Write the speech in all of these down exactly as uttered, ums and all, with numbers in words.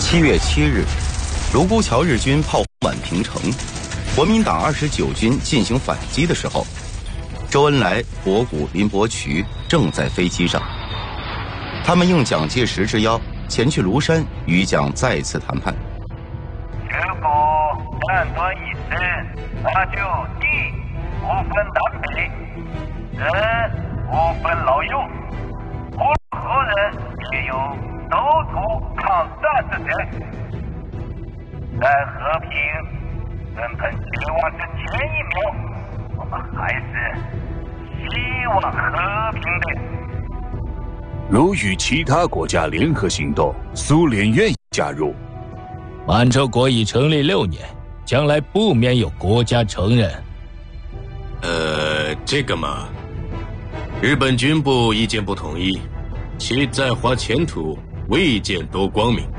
七月七日，卢沟桥日军炮轰宛平城，国民党二十九军进行反击的时候，周恩来、博古、林伯渠正在飞机上。他们应蒋介石之邀，前去庐山与蒋再次谈判。 如果战端一生，那就地不分南北，人不分老幼，无论何人皆有斗土抗战之责。在和平奔腾绝望之前一秒，我们还是希望和平的。 如与其他国家联合行动，苏联愿意加入。 满洲国已成立六年，将来不免有国家承认。 呃，这个嘛，日本军部意见不统一，其在华前途未见多光明。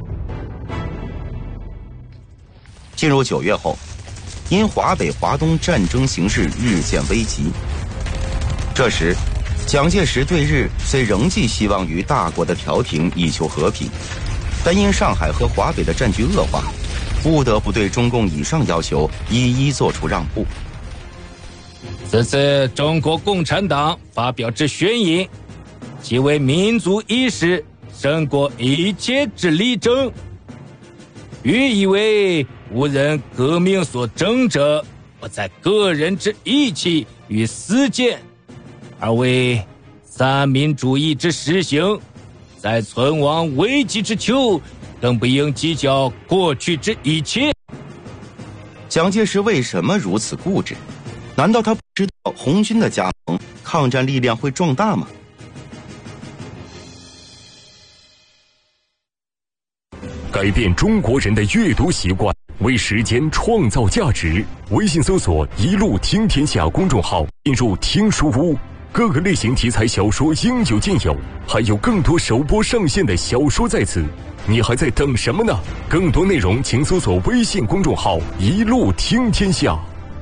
进入九月后，因华北、华东战争形势日渐危急，这时蒋介石对日虽仍寄希望于大国的调停以求和平，但因上海和华北的战局恶化，不得不对中共以上要求一一做出让步。 此次中国共产党发表之宣言，即为民族意识胜过一切之力争，寓意为无人革命所争者，不在个人之义气与私见，而为三民主义之实行，在存亡危急之秋，更不应计较过去之一切。 蒋介石为什么如此固执？难道他不知道红军的加盟，抗战力量会壮大吗？ 改变中国人的阅读习惯，为时间创造价值。微信搜索一路听天下公众号，进入听书屋，各个类型题材小说应有尽有，还有更多首播上线的小说在此，你还在等什么呢？更多内容请搜索微信公众号一路听天下。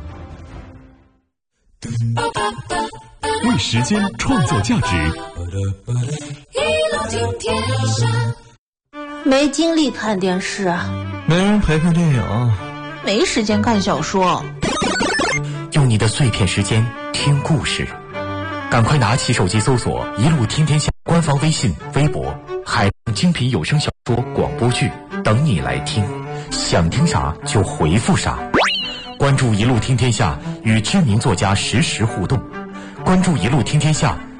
为时间创造价值， 一路听天下。 没精力看电视， 没人陪看电影， 没时间看小说。 用你的碎片时间听故事，赶快拿起手机搜索一路听天下官方微信、微博，海量精品有声小说、广播剧等你来听，想听啥就回复啥。关注一路听天下，与知名作家实时互动。关注一路听天下，